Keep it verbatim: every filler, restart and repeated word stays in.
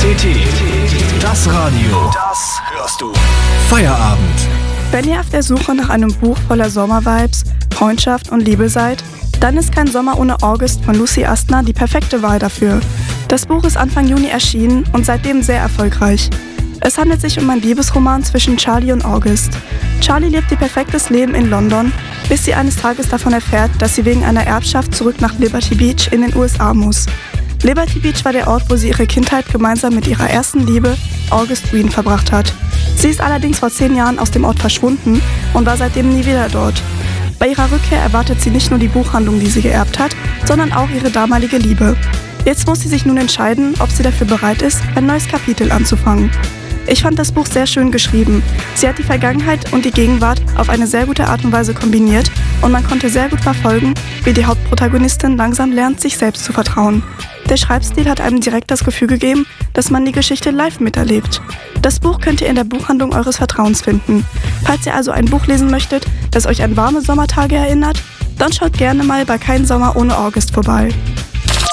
T T, das Radio, das hörst du. Feierabend. Wenn ihr auf der Suche nach einem Buch voller Sommervibes, Freundschaft und Liebe seid, dann ist Kein Sommer ohne August von Lucy Astner die perfekte Wahl dafür. Das Buch ist Anfang Juni erschienen und seitdem sehr erfolgreich. Es handelt sich um einen Liebesroman zwischen Charlie und August. Charlie lebt ihr perfektes Leben in London, bis sie eines Tages davon erfährt, dass sie wegen einer Erbschaft zurück nach Liberty Beach in den U S A muss. Liberty Beach war der Ort, wo sie ihre Kindheit gemeinsam mit ihrer ersten Liebe, August Green, verbracht hat. Sie ist allerdings vor zehn Jahren aus dem Ort verschwunden und war seitdem nie wieder dort. Bei ihrer Rückkehr erwartet sie nicht nur die Buchhandlung, die sie geerbt hat, sondern auch ihre damalige Liebe. Jetzt muss sie sich nun entscheiden, ob sie dafür bereit ist, ein neues Kapitel anzufangen. Ich fand das Buch sehr schön geschrieben. Sie hat die Vergangenheit und die Gegenwart auf eine sehr gute Art und Weise kombiniert und man konnte sehr gut verfolgen, wie die Hauptprotagonistin langsam lernt, sich selbst zu vertrauen. Der Schreibstil hat einem direkt das Gefühl gegeben, dass man die Geschichte live miterlebt. Das Buch könnt ihr in der Buchhandlung eures Vertrauens finden. Falls ihr also ein Buch lesen möchtet, das euch an warme Sommertage erinnert, dann schaut gerne mal bei Kein Sommer ohne August vorbei.